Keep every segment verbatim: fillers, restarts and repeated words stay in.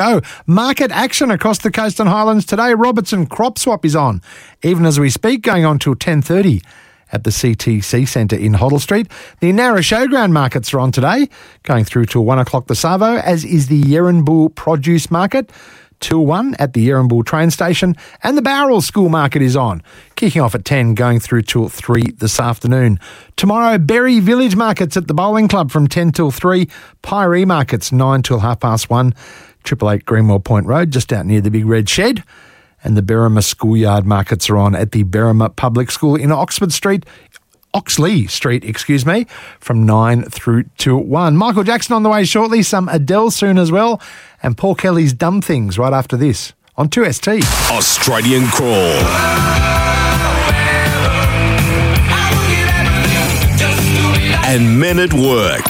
Oh, market action across the coast and highlands today. Robertson Crop Swap is on, even as we speak, going on till ten thirty at the C T C Centre in Hoddle Street. The Narra Showground markets are on today, going through till one o'clock the Savo, as is the Yeranbull Produce Market, till one at the Yeranbull train station, and the Bowral School Market is on, kicking off at ten, going through till three this afternoon. Tomorrow, Berry Village Markets at the Bowling Club from ten till three, Piree Markets nine till half past one, Triple Eight Greenwell Point Road, just out near the Big Red Shed. And the Berrima Schoolyard Markets are on at the Berrima Public School in Oxford Street, Oxley Street, excuse me, from nine through to one. Michael Jackson on the way shortly, some Adele soon as well, and Paul Kelly's Dumb Things right after this on two S T. Australian Crawl. And Men at Work.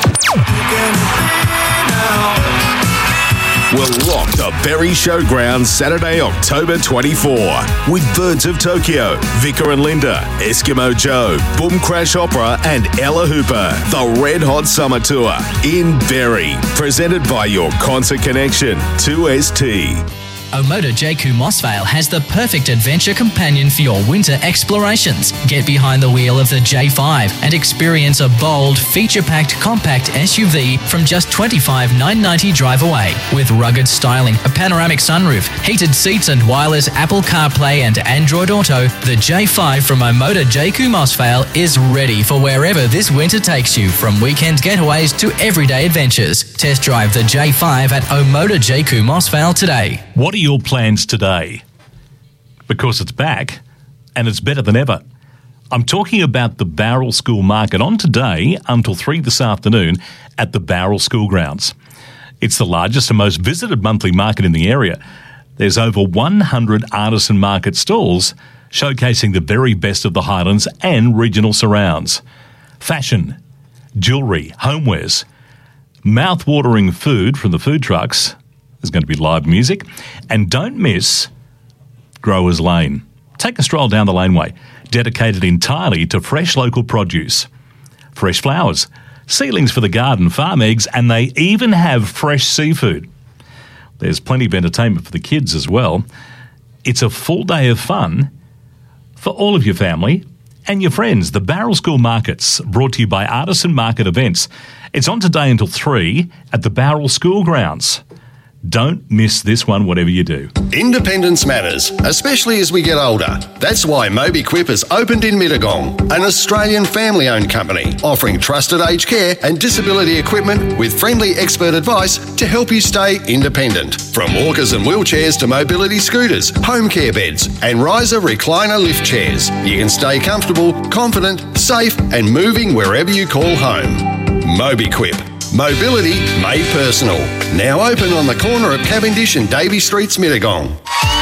We're locked to Berry Showground Saturday, October twenty-fourth with Birds of Tokyo, Vicar and Linda, Eskimo Joe, Boom Crash Opera and Ella Hooper. The Red Hot Summer Tour in Berry. Presented by your Concert Connection, two S T. Omoda Jayco Mossvale has the perfect adventure companion for your winter explorations. Get behind the wheel of the J five and experience a bold, feature-packed compact S U V from just twenty-five thousand nine hundred ninety dollars drive away. With rugged styling, a panoramic sunroof, heated seats and wireless Apple CarPlay and Android Auto, the J five from Omoda Jayco Mossvale is ready for wherever this winter takes you, from weekend getaways to everyday adventures. Test drive the J five at Omoda Jayco Mossvale today. What are your plans today? Because it's back and it's better than ever. I'm talking about the Bowral School Market on today until three this afternoon at the Bowral School Grounds. It's the largest and most visited monthly market in the area. There's over one hundred artisan market stalls showcasing the very best of the Highlands and regional surrounds. Fashion, jewellery, homewares, mouth-watering food from the food trucks. There's going to be live music. And don't miss Growers Lane. Take a stroll down the laneway, dedicated entirely to fresh local produce. Fresh flowers, seedlings for the garden, farm eggs, and they even have fresh seafood. There's plenty of entertainment for the kids as well. It's a full day of fun for all of your family and your friends. The Bowral School Markets, brought to you by Artisan Market Events. It's on today until three at the Bowral School Grounds. Don't miss this one, whatever you do. Independence matters, especially as we get older. That's why MobiQuip has opened in Mittagong, an Australian family-owned company offering trusted aged care and disability equipment with friendly expert advice to help you stay independent. From walkers and wheelchairs to mobility scooters, home care beds and riser recliner lift chairs, you can stay comfortable, confident, safe and moving wherever you call home. MobiQuip. Mobility made personal. Now open on the corner of Cavendish and Davey Streets, Mittagong.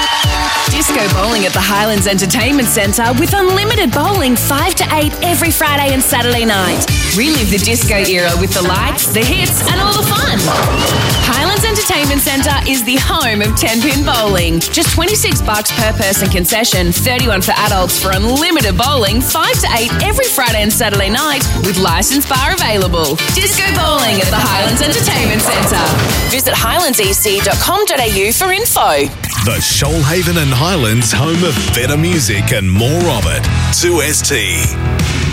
Disco bowling at the Highlands Entertainment Centre with unlimited bowling five to eight every Friday and Saturday night. Relive the disco era with the lights, the hits and all the fun. Highlands Entertainment Centre is the home of ten-pin bowling. Just twenty-six bucks per person concession, thirty-one for adults for unlimited bowling five to eight every Friday and Saturday night with licensed bar available. Disco bowling at the Highlands Entertainment Centre. Visit highlands e c dot com dot a u for info. The Shoalhaven and Highlands home of better music and more of it. two S T.